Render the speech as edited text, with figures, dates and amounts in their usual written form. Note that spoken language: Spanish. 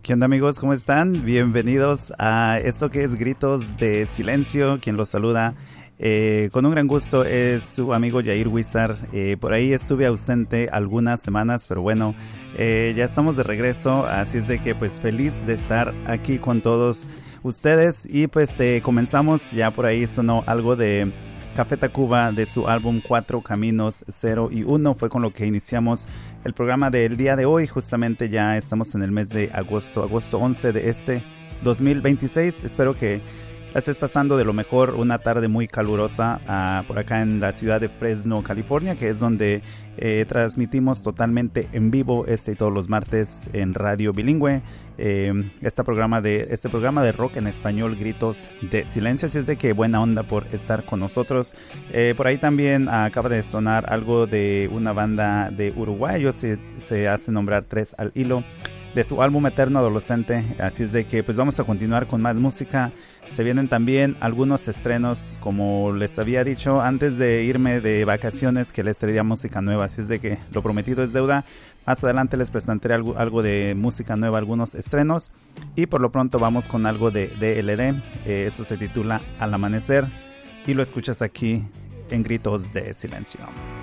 ¿Qué onda, amigos? ¿Cómo están? Bienvenidos a esto que es Gritos de Silencio. Quien los saluda con un gran gusto es su amigo Yair Huizar. Por ahí estuve ausente algunas semanas, pero bueno, ya estamos de regreso, así es de que pues feliz de estar aquí con todos ustedes. Y pues comenzamos, ya por ahí sonó algo de Café Tacuba de su álbum 4 Caminos 0 y 1, fue con lo que iniciamos el programa del día de hoy. Justamente ya estamos en el mes de agosto 11 de este 2026. Espero que la estés pasando de lo mejor, una tarde muy calurosa por acá en la ciudad de Fresno, California, que es donde transmitimos totalmente en vivo y todos los martes en Radio Bilingüe este programa de rock en español, Gritos de Silencio. Así es de que buena onda por estar con nosotros. Por ahí también acaba de sonar algo de una banda de Uruguay, se hace nombrar Tres al Hilo, de su álbum Eterno Adolescente. Así es de que pues vamos a continuar con más música. Se vienen también algunos estrenos, como les había dicho antes de irme de vacaciones, que les traería música nueva. Así es de que lo prometido es deuda. Más adelante les presentaré algo de música nueva, algunos estrenos. Y por lo pronto vamos con algo de DLD. Esto se titula Al Amanecer y lo escuchas aquí en Gritos de Silencio.